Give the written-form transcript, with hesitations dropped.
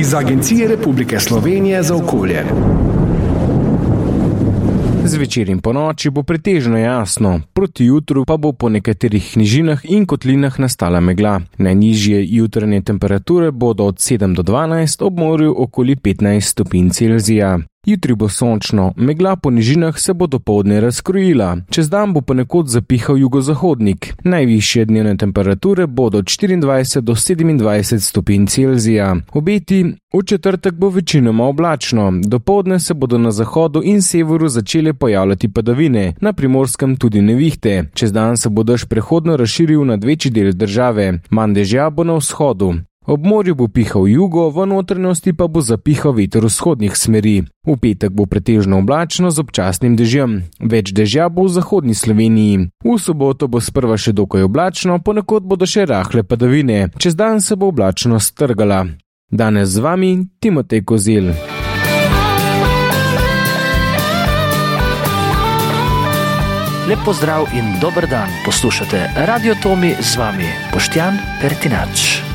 iz Agencije Republike Slovenije za okolje. Zvečer in ponoči bo pretežno jasno, proti jutru pa bo po nekaterih nižinah in kotlinah nastala megla. Najnižje jutranje temperature bodo od 7 do 12, ob morju okoli 15 stopinj Celzija. Jutri bo sončno, megla po nižinah se bo dopoldne razkrojila. Čez dan bo ponekod zapihal jugozahodnik. Najvišje dnevne temperature bodo od 24 do 27 stopinj Celzija. Obeti: v četrtek bo večinoma oblačno. Dopoldne se bodo na zahodu in severu začele pojavljati padavine, na Primorskem tudi nevihte. Čez dan se bo dež prehodno razširil nad večji del države. Manj dežja bo na vzhodu. Ob morju bo pihal jugo, v notranjosti pa bo zapihal veter vzhodnih smeri. V petek bo pretežno oblačno z občasnim dežjem. Več dežja bo v zahodni Sloveniji. V soboto bo sprva še dokaj oblačno, ponekod bodo še rahle padavine. Čez dan se bo oblačnost strgala. Danes z vami Timotej Kozel. Lep pozdrav in dober dan. Poslušate Radio Tomi, z vami Boštjan Pertinač.